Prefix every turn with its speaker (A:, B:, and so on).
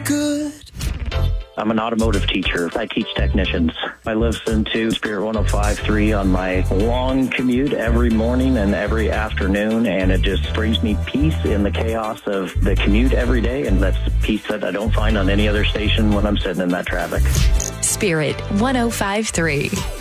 A: good.
B: I'm an automotive teacher. I teach technicians. I listen to Spirit 105.3 on my long commute every morning and every afternoon, and it just brings me peace in the chaos of the commute every day, and that's peace that I don't find on any other station when I'm sitting in that traffic.
C: Spirit 105.3.